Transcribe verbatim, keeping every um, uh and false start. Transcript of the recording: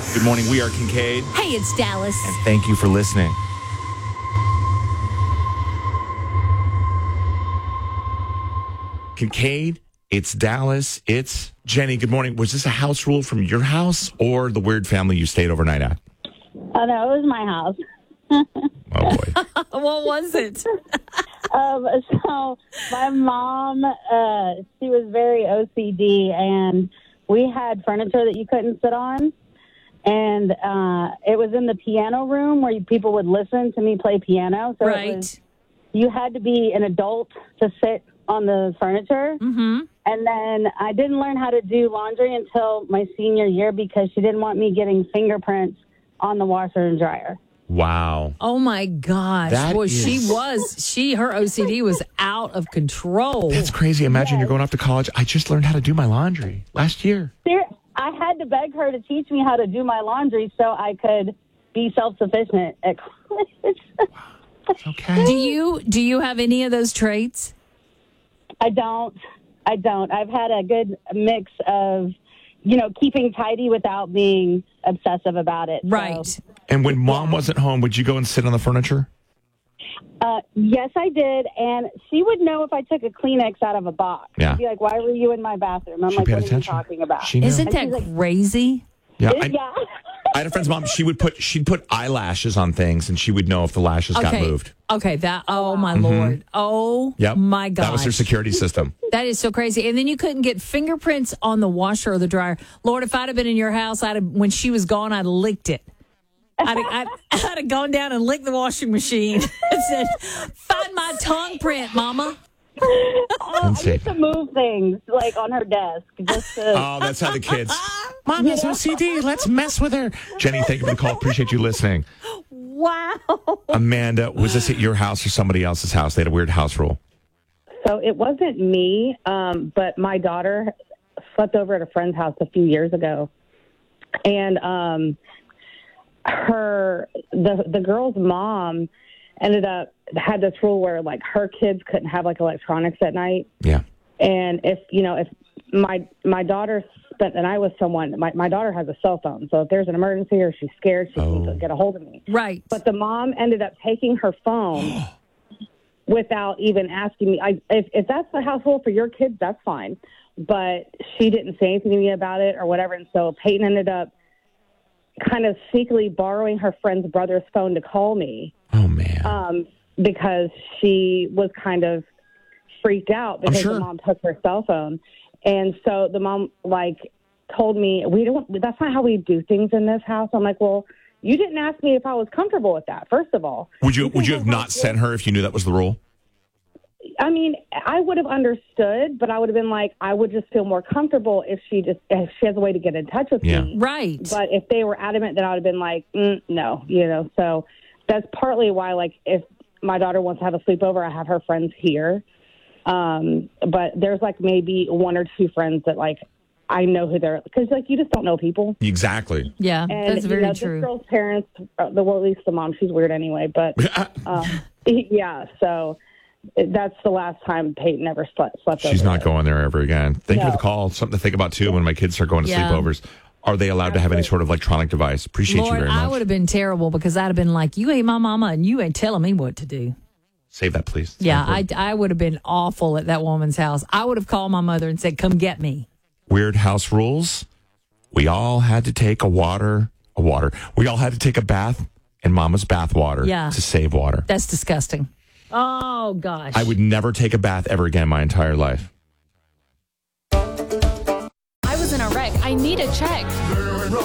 Good morning. We are Kincaid. Hey, it's Dallas. And thank you for listening. Kincaid, it's Dallas, it's Jenny. Good morning. Was this a house rule from your house or the weird family you stayed overnight at? Oh, no, it was my house. Oh, boy. What was it? um, so my mom, uh, she was very O C D, and we had furniture that you couldn't sit on. And uh, it was in the piano room where you, people would listen to me play piano. So right. it was, you had to be an adult to sit on the furniture. Mm-hmm. And then I didn't learn how to do laundry until my senior year because she didn't want me getting fingerprints on the washer and dryer. Wow. Oh, my gosh. That well, is- she was, she, her O C D was out of control. That's crazy. Imagine Yes. you're going off to college. I just learned how to do my laundry last year. There, I had to beg her to teach me how to do my laundry so I could be self-sufficient at college. Okay. Do you, do you have any of those traits? I don't. I don't. I've had a good mix of, you know, keeping tidy without being obsessive about it. Right. So, And when mom wasn't home, would you go and sit on the furniture? uh, yes, I did. And she would know if I took a Kleenex out of a box. Yeah. She'd be like, why were you in my bathroom? I'm She like, paid what attention. are you talking about? She knew. Isn't And that she's like, crazy? yeah. I, yeah. I had a friend's mom. She would put she'd put eyelashes on things, and she would know if the lashes got Okay. moved. Okay. That, oh, my Lord. Oh, Yep. my God. That was their security system. That is so crazy. And then you couldn't get fingerprints on the washer or the dryer. Lord, if I'd have been in your house, I'd have, when she was gone, I'd have licked it. I'd have, I'd, I'd have gone down and licked the washing machine and said, find my tongue print, Mama. Oh, I Unsafe. used to move things, like, on her desk. Just to, Oh, that's how the kids. Mom has O C D. Let's mess with her. Jenny, thank you for the call. Appreciate you listening. Wow. Amanda, was this at your house or somebody else's house? They had a weird house rule. So it wasn't me, um, but my daughter slept over at a friend's house a few years ago, and um, her the the girl's mom ended up had this rule where like her kids couldn't have like electronics at night, Yeah. and if you know if my my daughter spent the night with someone, my my daughter has a cell phone, so if there's an emergency or she's scared, she Oh. can get a hold of me. Right. But the mom ended up taking her phone without even asking me. I, if, if that's the house rule for your kids, that's fine. But she didn't say anything to me about it or whatever. And so Peyton ended up kind of sneakily borrowing her friend's brother's phone to call me Oh, man. um, because she was kind of freaked out because sure. the mom took her cell phone. And so the mom, like, told me, we don't, that's not how we do things in this house. I'm like, well, you didn't ask me if I was comfortable with that, first of all. would you Would you have not sent her if you knew that was the rule? I mean, I would have understood, but I would have been like, I would just feel more comfortable if she just if she has a way to get in touch with Yeah. me. Right. But if they were adamant, then I would have been like, mm, no, you know. So that's partly why, like, if my daughter wants to have a sleepover, I have her friends here. Um, but there's like maybe one or two friends that like I know who they're because like you just don't know people. Exactly. Yeah, And that's you very know, true. This girl's parents, uh, the well, at least the mom, she's weird anyway. But um, yeah, so it, that's the last time Peyton ever slept. slept She's over not there. going there ever again. Thank you for No. the call. Something to think about, too, when my kids start going to Yeah. sleepovers. Are they allowed to have any sort of electronic device? Appreciate Lord, you very I much. would have been terrible because I'd have been like, you ain't my mama and you ain't telling me what to do. Save that, please. It's Yeah, I, important. I would have been awful at that woman's house. I would have called my mother and said, come get me. Weird house rules. We all had to take a water, a water. We all had to take a bath in Mama's bath water Yeah. to save water. That's disgusting. Oh, gosh. I would never take a bath ever again my entire life. I was in a wreck. I need a check.